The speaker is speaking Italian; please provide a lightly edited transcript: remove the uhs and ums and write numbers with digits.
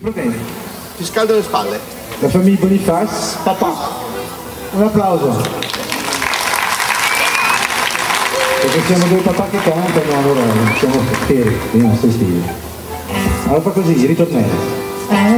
problemi. Ti scaldo le spalle. La famiglia Boniface, papà. Un applauso. Perché siamo due papà che cantano, allora siamo feri, non sti stili. Allora fa così, ritornello.